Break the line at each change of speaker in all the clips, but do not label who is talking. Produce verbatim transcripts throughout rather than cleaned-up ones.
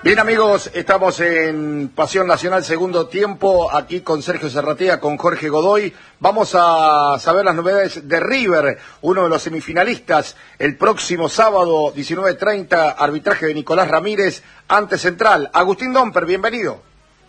Bien, amigos, estamos en Pasión Nacional, segundo tiempo, aquí con Sergio Serratea, con Jorge Godoy. Vamos a saber las novedades de River, uno de los semifinalistas, el próximo sábado, diecinueve treinta, arbitraje de Nicolás Ramírez, ante Central. Agustín Domper, bienvenido.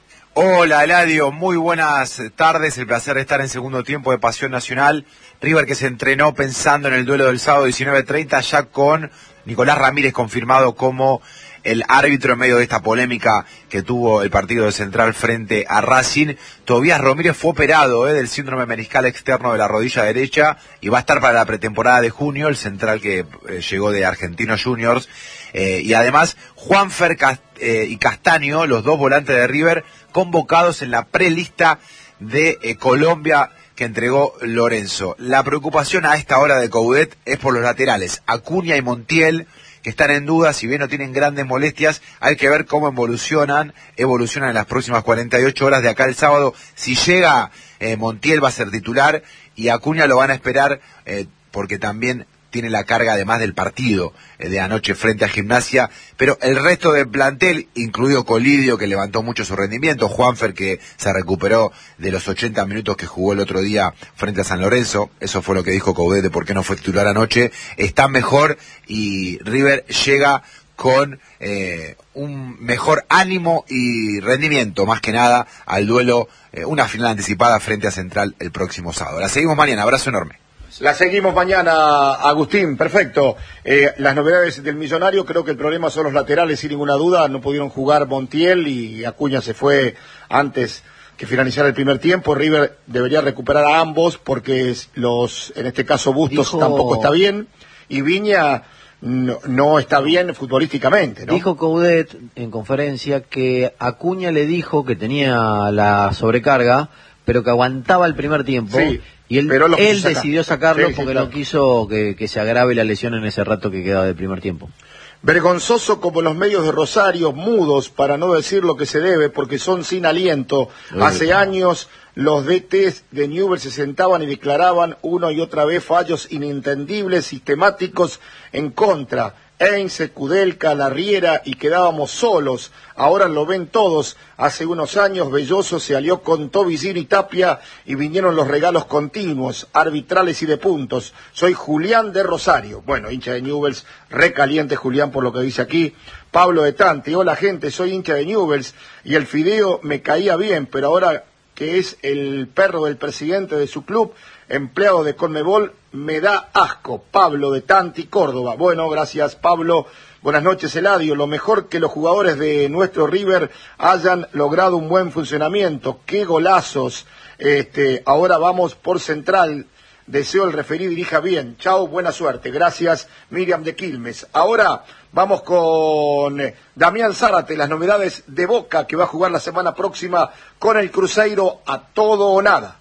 Hola, Eladio, muy buenas tardes, el placer de estar en segundo tiempo de Pasión Nacional. River que se entrenó pensando en el duelo del sábado diecinueve treinta, ya con Nicolás Ramírez confirmado como el árbitro en medio de esta polémica que tuvo el partido de Central frente a Racing. Tobías Romírez fue operado eh, del síndrome meniscal externo de la rodilla derecha y va a estar para la pretemporada de junio, el central que eh, llegó de Argentinos Juniors. Eh, y además, Juanfer Cast eh, y Castaño, los dos volantes de River, convocados en la prelista de eh, Colombia que entregó Lorenzo. La preocupación a esta hora de Coudet es por los laterales, Acuña y Montiel, que están en duda, si bien no tienen grandes molestias. Hay que ver cómo evolucionan, evolucionan en las próximas cuarenta y ocho horas de acá el sábado. Si llega eh, Montiel va a ser titular y Acuña lo van a esperar eh, porque también tiene la carga además del partido eh, de anoche frente a Gimnasia, pero el resto del plantel, incluido Colidio, que levantó mucho su rendimiento, Juanfer, que se recuperó de los ochenta minutos que jugó el otro día frente a San Lorenzo, eso fue lo que dijo Coudet de por qué no fue titular anoche, está mejor y River llega con eh, un mejor ánimo y rendimiento, más que nada, al duelo, eh, una final anticipada frente a Central el próximo sábado. La seguimos mañana, abrazo enorme.
La seguimos mañana, Agustín, perfecto. Eh, las novedades del Millonario, creo que el problema son los laterales, sin ninguna duda. No pudieron jugar Montiel y Acuña se fue antes que finalizara el primer tiempo. River debería recuperar a ambos porque los, en este caso Bustos dijo, tampoco está bien, y Viña no, no está bien futbolísticamente, ¿no?
Dijo Coudet en conferencia que Acuña le dijo que tenía la sobrecarga, pero que aguantaba el primer tiempo. Sí. Y él,
Pero
él decidió sacarlo sí, porque
sí, claro.
no quiso que, que se agrave la lesión en ese rato que quedaba del primer tiempo.
Vergonzoso como los medios de Rosario, mudos para no decir lo que se debe, porque son sin aliento. Uy, Hace años los D Ts de Newell's se sentaban y declaraban una y otra vez fallos inentendibles, sistemáticos en contra. Heinze, Kudelka, Larriera, y quedábamos solos. Ahora lo ven todos. Hace unos años Belloso se alió con Tobillín y Tapia y vinieron los regalos continuos, arbitrales y de puntos. Soy Julián de Rosario. Bueno, hincha de Newell's, recaliente Julián por lo que dice aquí. Pablo de Tanti, hola gente, soy hincha de Newell's y el Fideo me caía bien, pero ahora que es el perro del presidente de su club, empleado de Conmebol, me da asco. Pablo de Tanti, Córdoba. Bueno, gracias Pablo. Buenas noches, Eladio. Lo mejor que los jugadores de nuestro River hayan logrado un buen funcionamiento. ¡Qué golazos! Este, ahora vamos por Central. Deseo el referí dirija bien. Chao, buena suerte. Gracias, Miriam de Quilmes. Ahora vamos con eh, Damián Zárate, las novedades de Boca, que va a jugar la semana próxima con el Cruzeiro a todo o nada.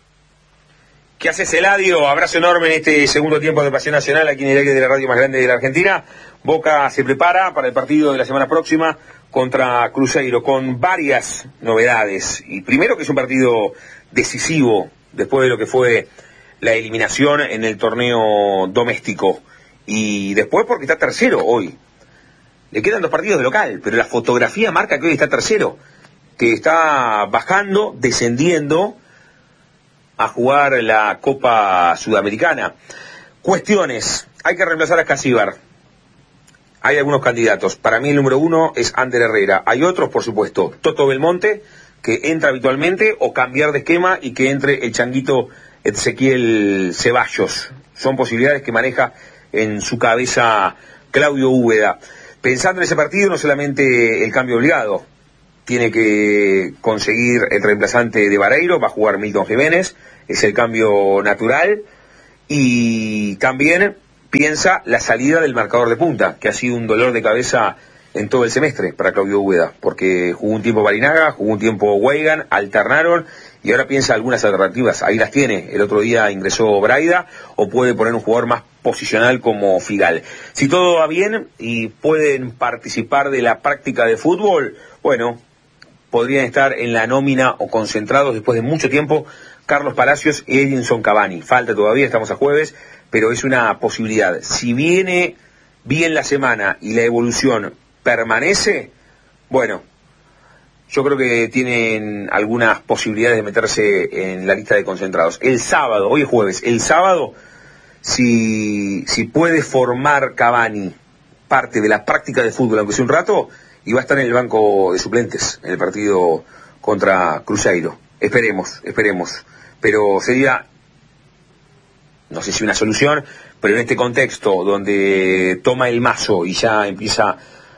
¿Qué haces, Eladio? Abrazo enorme en este segundo tiempo de Pasión Nacional, aquí en el aire de la radio más grande de la Argentina. Boca se prepara para el partido de la semana próxima contra Cruzeiro, con varias novedades. Y primero que es un partido decisivo, después de lo que fue la eliminación en el torneo doméstico. Y después porque está tercero hoy. Le quedan dos partidos de local, pero la fotografía marca que hoy está tercero, que está bajando, descendiendo a jugar la Copa Sudamericana. Cuestiones. Hay que reemplazar a Escacíbar. Hay algunos candidatos. Para mí el número uno es Ander Herrera. Hay otros, por supuesto. Toto Belmonte, que entra habitualmente, o cambiar de esquema y que entre el changuito Ezequiel Ceballos. Son posibilidades que maneja en su cabeza Claudio Úbeda. Pensando en ese partido, no solamente el cambio obligado. Tiene que conseguir el reemplazante de Vareiro, va a jugar Milton Jiménez, es el cambio natural, y también piensa la salida del marcador de punta, que ha sido un dolor de cabeza en todo el semestre para Claudio Úbeda, porque jugó un tiempo Barinaga, jugó un tiempo Weigan, alternaron, y ahora piensa algunas alternativas, ahí las tiene. El otro día ingresó Braida, o puede poner un jugador más posicional como Figal. Si todo va bien y pueden participar de la práctica de fútbol, bueno, podrían estar en la nómina o concentrados después de mucho tiempo Carlos Palacios y Edinson Cavani. Falta todavía, estamos a jueves, pero es una posibilidad. Si viene bien la semana y la evolución permanece, Bueno, yo creo que tienen algunas posibilidades de meterse en la lista de concentrados. El sábado, hoy es jueves, el sábado, si, si puede formar Cavani parte de la práctica de fútbol, aunque sea un rato, y va a estar en el banco de suplentes en el partido contra Cruzeiro. Esperemos, esperemos. Pero sería, no sé si una solución, pero en este contexto donde toma el mazo y ya empieza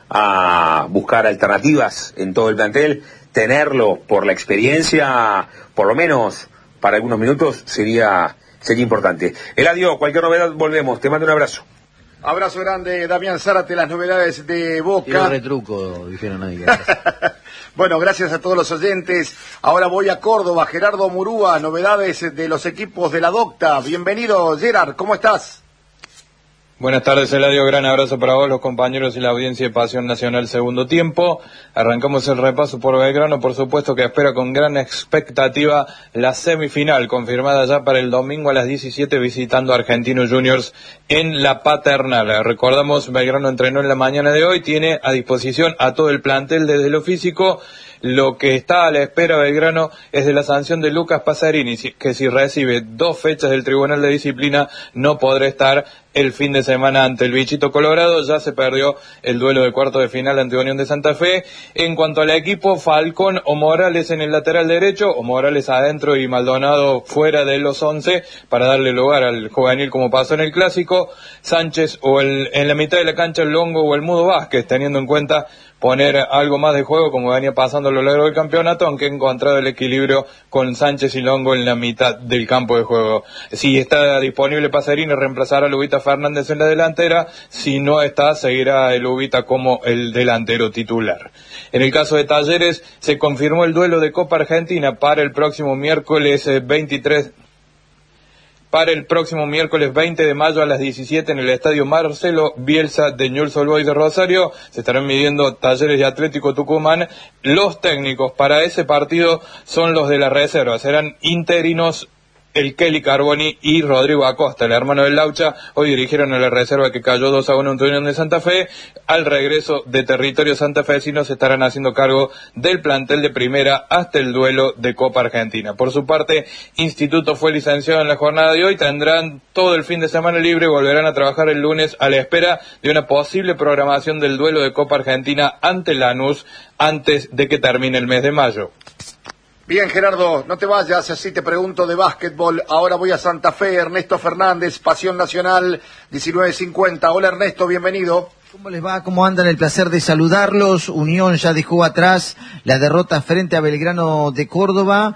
a buscar alternativas en todo el plantel, tenerlo por la experiencia, por lo menos para algunos minutos, sería sería importante. Eladio, cualquier novedad volvemos. Te mando un abrazo.
Abrazo grande, Damián Zárate, las novedades de Boca.
Quiero retruco, dijeron ahí.
Bueno, gracias a todos los oyentes. Ahora voy a Córdoba. Gerardo Murúa, novedades de los equipos de la Docta. Bienvenido, Gerard, ¿cómo estás?
Buenas tardes, Eladio, gran abrazo para vos, los compañeros y la audiencia de Pasión Nacional segundo tiempo. Arrancamos el repaso por Belgrano, por supuesto que espera con gran expectativa la semifinal, confirmada ya para el domingo a las diecisiete, visitando a Argentinos Juniors en La Paternal. Recordamos, Belgrano entrenó en la mañana de hoy, tiene a disposición a todo el plantel desde lo físico. Lo que está a la espera Belgrano es de la sanción de Lucas Pasarini, que si recibe dos fechas del Tribunal de Disciplina no podrá estar el fin de semana ante el Bichito Colorado. Ya se perdió el duelo de cuarto de final ante Unión de Santa Fe. En cuanto al equipo, Falcón o Morales en el lateral derecho, o Morales adentro y Maldonado fuera de los once, para darle lugar al juvenil como pasó en el Clásico. Sánchez o el, en la mitad de la cancha el Longo o el Mudo Vázquez, teniendo en cuenta poner algo más de juego como venía pasando a lo largo del campeonato, aunque he encontrado el equilibrio con Sánchez y Longo en la mitad del campo de juego. Si está disponible Pasarini, reemplazará a Lubita Fernández en la delantera. Si no está, seguirá el Lubita como el delantero titular. En el caso de Talleres, se confirmó el duelo de Copa Argentina para el próximo miércoles veintitrés para el próximo miércoles veinte de mayo a las diecisiete en el estadio Marcelo Bielsa de Newell's Old Boys de Rosario. Se estarán midiendo Talleres y Atlético Tucumán. Los técnicos para ese partido son los de la reserva, serán interinos el Kelly Carboni y Rodrigo Acosta, el hermano del Laucha. Hoy dirigieron a la reserva que cayó dos a uno ante Unión de Santa Fe. Al regreso de territorio santafesino se estarán haciendo cargo del plantel de primera hasta el duelo de Copa Argentina. Por su parte, Instituto fue licenciado en la jornada de hoy, tendrán todo el fin de semana libre y volverán a trabajar el lunes a la espera de una posible programación del duelo de Copa Argentina ante Lanús antes de que termine el mes de mayo.
Bien, Gerardo, no te vayas, así te pregunto de básquetbol. Ahora voy a Santa Fe, Ernesto Fernández, Pasión Nacional, diecinueve cincuenta. Hola, Ernesto, bienvenido.
¿Cómo les va? ¿Cómo andan? El placer de saludarlos. Unión ya dejó atrás la derrota frente a Belgrano de Córdoba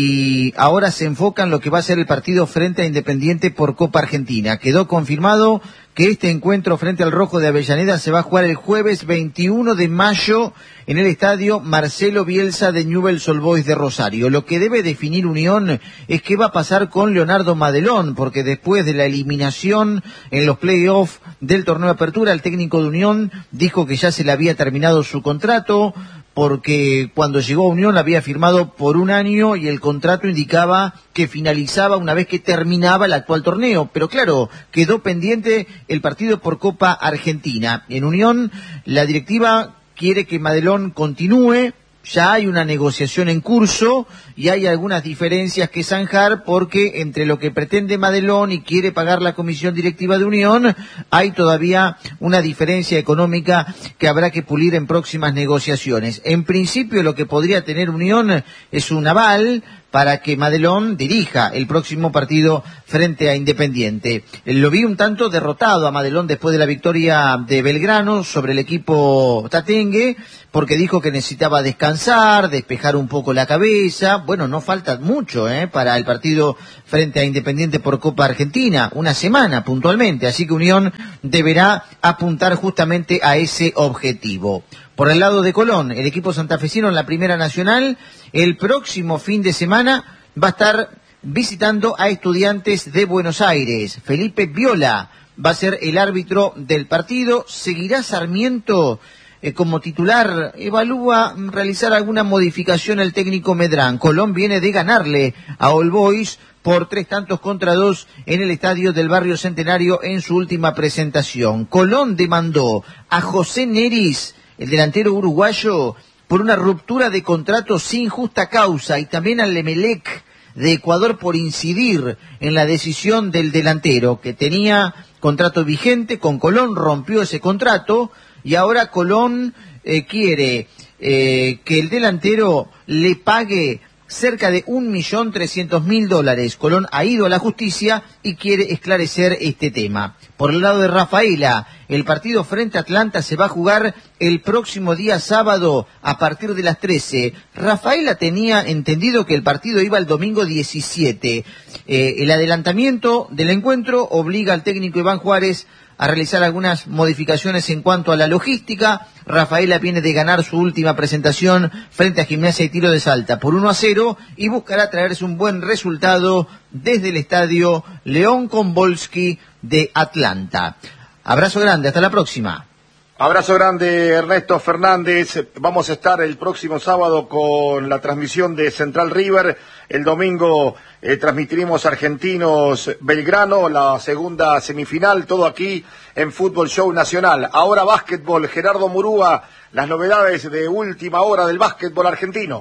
y ahora se enfoca en lo que va a ser el partido frente a Independiente por Copa Argentina. Quedó confirmado que este encuentro frente al Rojo de Avellaneda se va a jugar el jueves veintiuno de mayo en el estadio Marcelo Bielsa de Newell's Old Boys de Rosario. Lo que debe definir Unión es qué va a pasar con Leonardo Madelón, porque después de la eliminación en los playoffs del torneo de apertura, el técnico de Unión dijo que ya se le había terminado su contrato, porque cuando llegó a Unión había firmado por un año y el contrato indicaba que finalizaba una vez que terminaba el actual torneo. Pero claro, quedó pendiente el partido por Copa Argentina. En Unión, la directiva quiere que Madelón continúe. Ya hay una negociación en curso y hay algunas diferencias que zanjar, porque entre lo que pretende Madelón y quiere pagar la comisión directiva de Unión, hay todavía una diferencia económica que habrá que pulir en próximas negociaciones. En principio, lo que podría tener Unión es un aval para que Madelón dirija el próximo partido frente a Independiente. Lo vi un tanto derrotado a Madelón después de la victoria de Belgrano sobre el equipo tatengue, porque dijo que necesitaba descansar, despejar un poco la cabeza. Bueno, no falta mucho ¿eh? para el partido frente a Independiente por Copa Argentina, una semana puntualmente, así que Unión deberá apuntar justamente a ese objetivo. Por el lado de Colón, el equipo santafesino en la Primera Nacional, el próximo fin de semana va a estar visitando a Estudiantes de Buenos Aires. Felipe Viola va a ser el árbitro del partido. Seguirá Sarmiento eh, como titular. Evalúa realizar alguna modificación el técnico Medrán. Colón viene de ganarle a All Boys por tres tantos contra dos en el estadio del Barrio Centenario en su última presentación. Colón demandó a José Neris el delantero uruguayo, por una ruptura de contrato sin justa causa, y también al Emelec de Ecuador por incidir en la decisión del delantero, que tenía contrato vigente con Colón, rompió ese contrato, y ahora Colón eh, quiere eh, que el delantero le pague cerca de un millón trescientos mil dólares. Colón ha ido a la justicia y quiere esclarecer este tema. Por el lado de Rafaela, el partido frente a Atlanta se va a jugar el próximo día sábado a partir de las trece. Rafaela tenía entendido que el partido iba el domingo diecisiete. Eh, el adelantamiento del encuentro obliga al técnico Iván Juárez a realizar algunas modificaciones en cuanto a la logística. Rafaela viene de ganar su última presentación frente a Gimnasia y Tiro de Salta por uno a cero y buscará traerse un buen resultado desde el estadio León Kombolski de Atlanta. Abrazo grande, hasta la próxima.
Abrazo grande, Ernesto Fernández. Vamos a estar el próximo sábado con la transmisión de Central River. El domingo eh, transmitiremos Argentinos Belgrano, la segunda semifinal, todo aquí en Fútbol Show Nacional. Ahora básquetbol, Gerardo Murúa, las novedades de última hora del básquetbol argentino.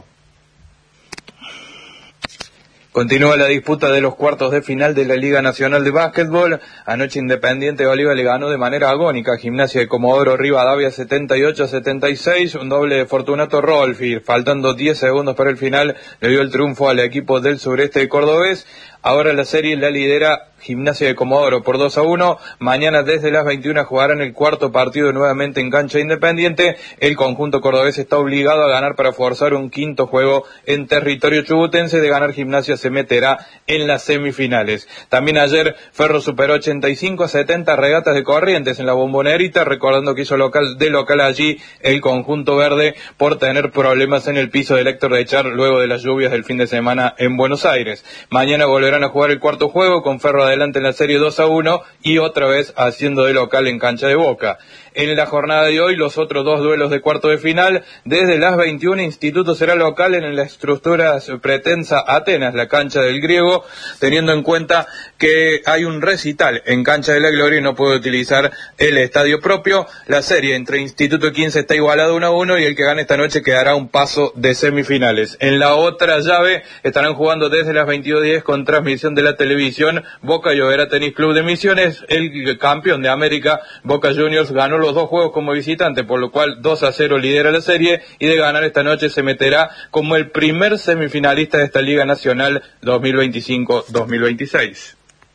Continúa la disputa de los cuartos de final de la Liga Nacional de Básquetbol. Anoche Independiente de Oliva le ganó de manera agónica a Gimnasia de Comodoro Rivadavia setenta y ocho a setenta y seis, un doble de Fortunato Rolfi. Faltando diez segundos para el final, le dio el triunfo al equipo del sureste de Cordobés. Ahora la serie la lidera Gimnasia de Comodoro por dos a uno. Mañana desde las veintiuna jugarán el cuarto partido nuevamente en cancha Independiente. El conjunto cordobés está obligado a ganar para forzar un quinto juego en territorio chubutense. De ganar Gimnasia se meterá en las semifinales. También ayer Ferro superó ochenta y cinco a setenta Regatas de Corrientes en la Bombonerita, recordando que hizo local de local allí el conjunto verde por tener problemas en el piso del Héctor de Echar luego de las lluvias del fin de semana en Buenos Aires. Mañana volverán a jugar el cuarto juego con Ferro adelante en la serie dos a uno y otra vez haciendo de local en cancha de Boca. En la jornada de hoy los otros dos duelos de cuarto de final, desde las veintiuna Instituto será local en la estructura pretensa Atenas, la cancha del griego, teniendo en cuenta que hay un recital en cancha de la Gloria y no puede utilizar el estadio propio. La serie entre Instituto y quince está igualada uno a uno y el que gane esta noche quedará un paso de semifinales. En la otra llave estarán jugando desde las veintidós diez con transmisión de la televisión Boca y Oberá Tenis Club de Misiones. El campeón de América, Boca Juniors, ganó los dos juegos como visitante, por lo cual dos a cero lidera la serie y de ganar esta noche se meterá como el primer semifinalista de esta Liga Nacional dos mil veinticinco dos mil veintiséis.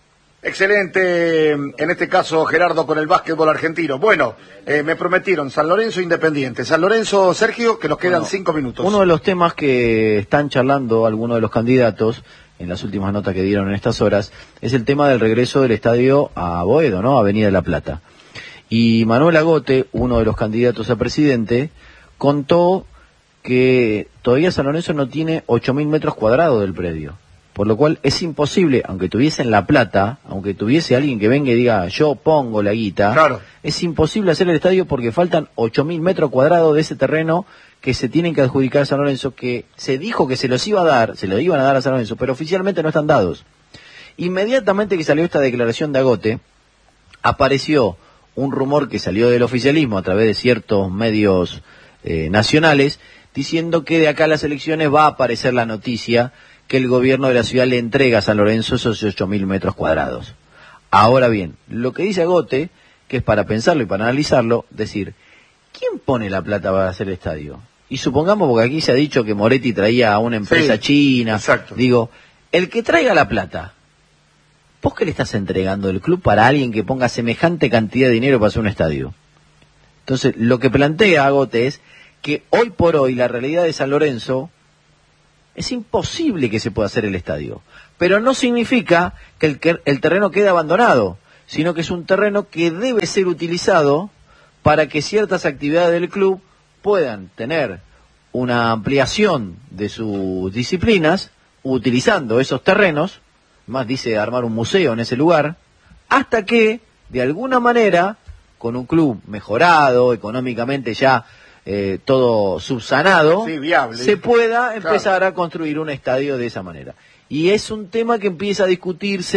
Excelente, en este caso Gerardo con el básquetbol argentino. Bueno, eh, me prometieron San Lorenzo Independiente. San Lorenzo, Sergio, que nos quedan bueno, cinco minutos.
Uno de los temas que están charlando algunos de los candidatos en las últimas notas que dieron en estas horas es el tema del regreso del estadio a Boedo, ¿no? Avenida de la Plata. Y Manuel Agote, uno de los candidatos a presidente, contó que todavía San Lorenzo no tiene ocho mil metros cuadrados del predio. Por lo cual es imposible, aunque tuviesen la plata, aunque tuviese alguien que venga y diga yo pongo la guita,
claro,
es imposible hacer el estadio porque faltan ocho mil metros cuadrados de ese terreno que se tienen que adjudicar a San Lorenzo, que se dijo que se los iba a dar, se los iban a dar a San Lorenzo, pero oficialmente no están dados. Inmediatamente que salió esta declaración de Agote, apareció un rumor que salió del oficialismo a través de ciertos medios eh, nacionales, diciendo que de acá a las elecciones va a aparecer la noticia que el gobierno de la ciudad le entrega a San Lorenzo esos ocho mil metros cuadrados. Ahora bien, lo que dice Agote, que es para pensarlo y para analizarlo, decir, ¿quién pone la plata para hacer el estadio? Y supongamos, porque aquí se ha dicho que Moretti traía a una empresa sí, china,
exacto.
Digo, el que traiga la plata, ¿vos qué le estás entregando el club para alguien que ponga semejante cantidad de dinero para hacer un estadio? Entonces, lo que plantea Agote es que hoy por hoy la realidad de San Lorenzo es imposible que se pueda hacer el estadio. Pero no significa que el, que el terreno quede abandonado, sino que es un terreno que debe ser utilizado para que ciertas actividades del club puedan tener una ampliación de sus disciplinas, utilizando esos terrenos, más dice armar un museo en ese lugar, hasta que, de alguna manera, con un club mejorado, económicamente ya eh, todo subsanado,
sí, viable,
se pueda empezar
claro.
a construir un estadio de esa manera. Y es un tema que empieza a discutirse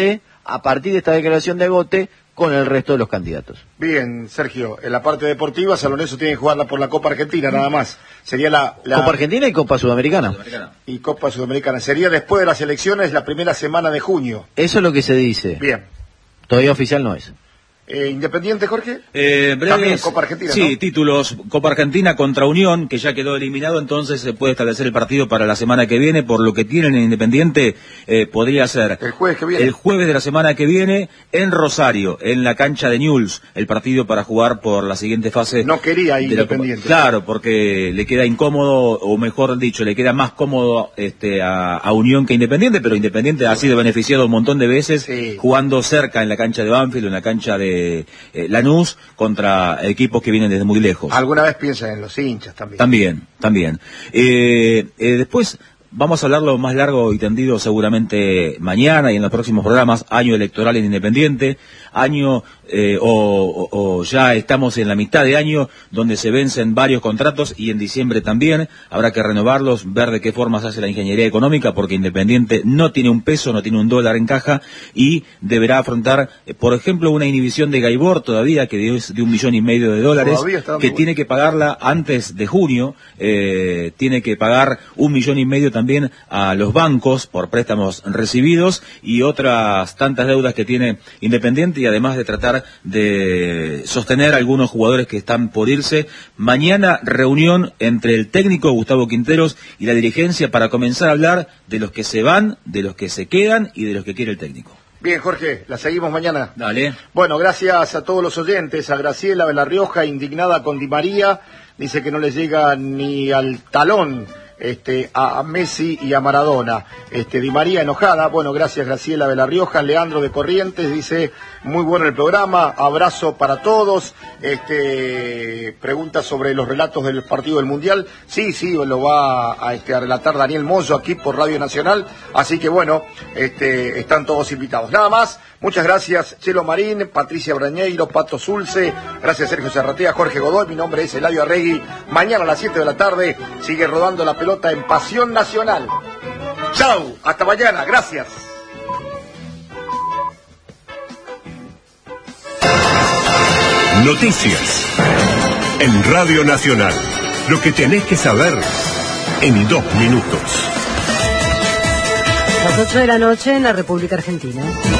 a partir de esta declaración de Agote con el resto de los candidatos.
Bien, Sergio, en la parte deportiva, San Lorenzo tiene que jugarla por la Copa Argentina, nada más. Sería la, la...
Copa Argentina y Copa Sudamericana.
Sudamericana.
Y Copa Sudamericana. Sería después de las elecciones, la primera semana de junio.
Eso es lo que se dice.
Bien.
Todavía oficial no es.
Eh, ¿Independiente, Jorge?
Eh, breves,
También Copa Argentina,
sí,
¿no?
títulos. Copa Argentina contra Unión, que ya quedó eliminado, entonces se puede establecer el partido para la semana que viene. Por lo que tienen en Independiente, eh, podría ser
El jueves que viene.
el jueves de la semana que viene en Rosario, en la cancha de Newell's, el partido para jugar por la siguiente fase.
No quería ir
de la Copa.
Independiente.
Claro, porque le queda incómodo, o mejor dicho, le queda más cómodo este, a, a Unión que Independiente, pero Independiente ha sido beneficiado un montón de veces
Sí.
jugando cerca en la cancha de Banfield, en la cancha de eh, Lanús, contra equipos que vienen desde muy lejos.
Alguna vez piensan en los hinchas también.
También, también. Eh, eh, después vamos a hablarlo más largo y tendido seguramente mañana y en los próximos programas. Año electoral en Independiente, año eh, o, o, o ya estamos en la mitad de año donde se vencen varios contratos y en diciembre también habrá que renovarlos, ver de qué forma se hace la ingeniería económica, porque Independiente no tiene un peso, no tiene un dólar en caja y deberá afrontar, eh, por ejemplo, una inhibición de Gaibor todavía que es de un millón y medio de dólares,
Todavía está dando
que
vuelta.
tiene que pagarla antes de junio, eh, tiene que pagar un millón y medio también a los bancos por préstamos recibidos y otras tantas deudas que tiene Independiente, y además de tratar de sostener a algunos jugadores que están por irse. Mañana reunión entre el técnico Gustavo Quinteros y la dirigencia para comenzar a hablar de los que se van, de los que se quedan y de los que quiere el técnico.
Bien, Jorge, la seguimos mañana.
Dale.
Bueno, gracias a todos los oyentes, a Graciela de La Rioja, indignada con Di María, dice que no le llega ni al talón este, a, a Messi y a Maradona. Este, Di María enojada, bueno, gracias Graciela de La Rioja. Leandro de Corrientes dice, muy bueno el programa, abrazo para todos. Este, pregunta sobre los relatos del partido del Mundial. Sí, sí, lo va a, este, a relatar Daniel Moyo aquí por Radio Nacional, así que bueno, este, están todos invitados. Nada más, muchas gracias Chelo Marín, Patricia Brañeiro, Pato Zulce, gracias Sergio Serratea, Jorge Godoy, mi nombre es Eladio Arregui. Mañana a las siete de la tarde sigue rodando la pelota en Pasión Nacional. Chau, hasta mañana, gracias.
Noticias en Radio Nacional. Lo que tenés que saber en dos minutos.
Las ocho de la noche en la República Argentina.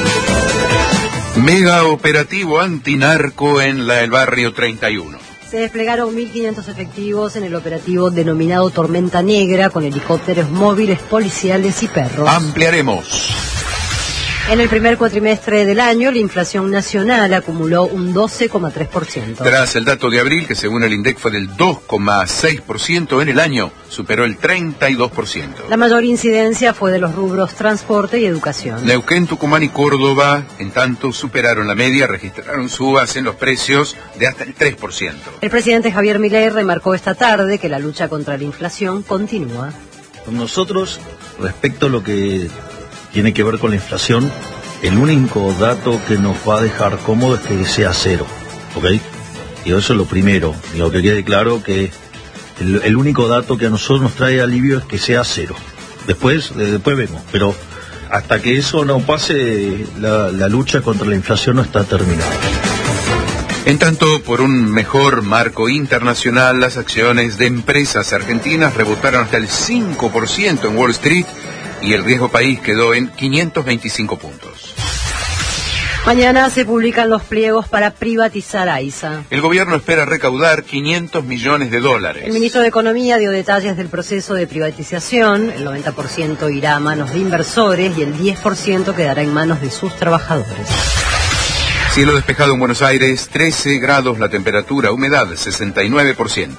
Mega operativo antinarco en la, el barrio treinta y uno.
Se desplegaron mil quinientos efectivos en el operativo denominado Tormenta Negra con helicópteros móviles policiales y perros.
Ampliaremos.
En el primer cuatrimestre del año, la inflación nacional acumuló un doce coma tres por ciento.
Tras el dato de abril, que según el INDEC fue del dos coma seis por ciento en el año, superó el treinta y dos por ciento.
La mayor incidencia fue de los rubros transporte y educación.
Neuquén, Tucumán y Córdoba, en tanto, superaron la media, registraron subas en los precios de hasta el tres por ciento.
El presidente Javier Milei remarcó esta tarde que la lucha contra la inflación continúa.
Nosotros, respecto a lo que tiene que ver con la inflación, el único dato que nos va a dejar cómodo es que sea cero, ¿ok? Y eso es lo primero, y lo que quede claro que el, el único dato que a nosotros nos trae alivio es que sea cero. Después, eh, después vemos, pero hasta que eso no pase, la, la lucha contra la inflación no está terminada.
En tanto, por un mejor marco internacional, las acciones de empresas argentinas rebotaron hasta el cinco por ciento en Wall Street, y el riesgo país quedó en quinientos veinticinco puntos.
Mañana se publican los pliegos para privatizar AISA.
El gobierno espera recaudar quinientos millones de dólares.
El ministro de Economía dio detalles del proceso de privatización. El noventa por ciento irá a manos de inversores y el diez por ciento quedará en manos de sus trabajadores.
Cielo despejado en Buenos Aires, trece grados la temperatura, humedad sesenta y nueve por ciento.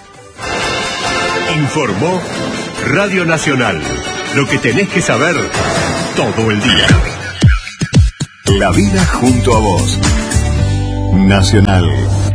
Informó Radio Nacional. Lo que tenés que saber todo el día. La vida junto a vos. Nacional.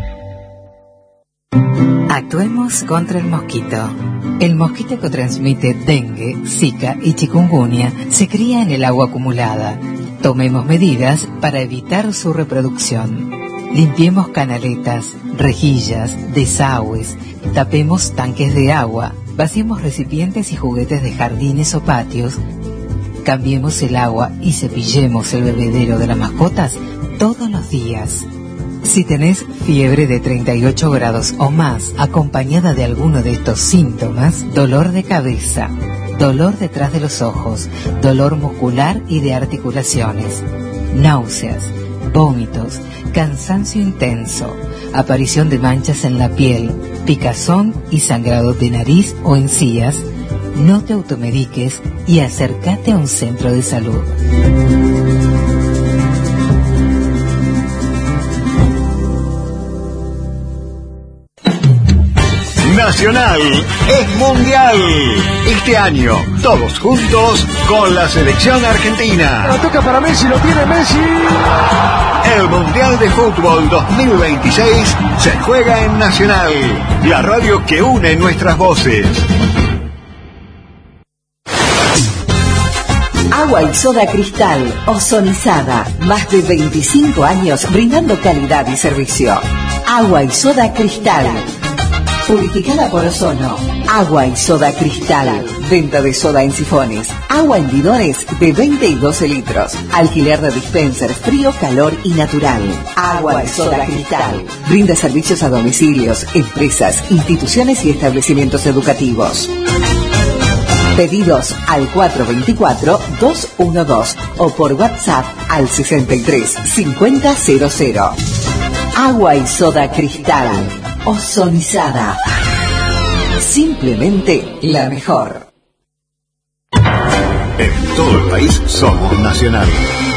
Actuemos contra el mosquito. El mosquito que transmite dengue, zika y chikungunya se cría en el agua acumulada. Tomemos medidas para evitar su reproducción. Limpiemos canaletas, rejillas, desagües, tapemos tanques de agua, vaciemos recipientes y juguetes de jardines o patios Cambiemos el agua y cepillemos el bebedero de las mascotas todos los días. Si tenés fiebre de treinta y ocho grados o más, acompañada de alguno de estos síntomas, dolor de cabeza, dolor detrás de los ojos, dolor muscular y de articulaciones, náuseas, vómitos, cansancio intenso, aparición de manchas en la piel, picazón y sangrado de nariz o encías, no te automediques y acércate a un centro de salud.
Nacional es mundial. Este año, todos juntos con la selección argentina.
La toca para Messi, lo tiene Messi.
El Mundial de Fútbol dos mil veintiséis se juega en Nacional, la radio que une nuestras voces.
Agua y soda Cristal, ozonizada. Más de veinticinco años brindando calidad y servicio. Agua y soda Cristal. Purificada por ozono. Agua y soda Cristal. Venta de soda en sifones. Agua en bidones de veinte y doce litros. Alquiler de dispensers frío, calor y natural. Agua y soda Cristal. Brinda servicios a domicilios, empresas, instituciones y establecimientos educativos. Pedidos al cuatro dos cuatro, dos uno dos o por WhatsApp al sesenta y tres, cincuenta, cero cero. Agua y soda Cristal. Ozonizada. Simplemente la mejor.
En todo el país somos Nacional.